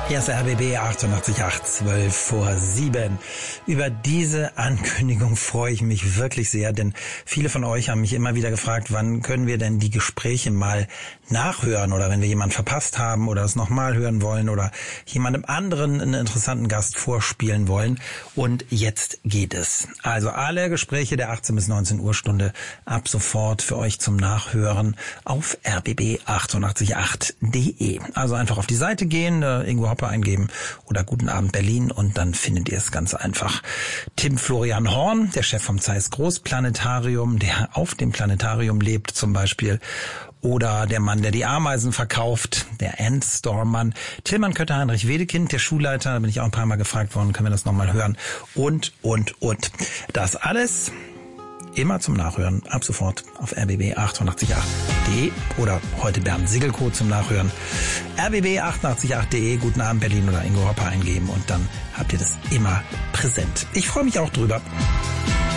Hier ist RBB 88.8, 12 vor 7. Über diese Ankündigung freue ich mich wirklich sehr, denn viele von euch haben mich immer wieder gefragt, wann können wir denn die Gespräche mal nachhören oder wenn wir jemanden verpasst haben oder es nochmal hören wollen oder jemandem anderen einen interessanten Gast vorspielen wollen. Und jetzt geht es. Also alle Gespräche der 18 bis 19 Uhr Stunde ab sofort für euch zum Nachhören auf rbb888.de. Also einfach auf die Seite gehen, Ingo Hoppe eingeben oder Guten Abend Berlin und dann findet ihr es ganz einfach. Tim Florian Horn, der Chef vom Zeiss Großplanetarium, der auf dem Planetarium lebt zum Beispiel, oder der Mann, der die Ameisen verkauft, der Endstorm-Mann, Tillmann Kötter-Heinrich Wedekind, der Schulleiter, da bin ich auch ein paar Mal gefragt worden, können wir das nochmal hören und. Das alles immer zum Nachhören, ab sofort auf rbb888.de oder heute Bernd Sigelko zum Nachhören. rbb888.de, Guten Abend Berlin oder Ingo Hopper eingeben und dann habt ihr das immer präsent. Ich freue mich auch drüber.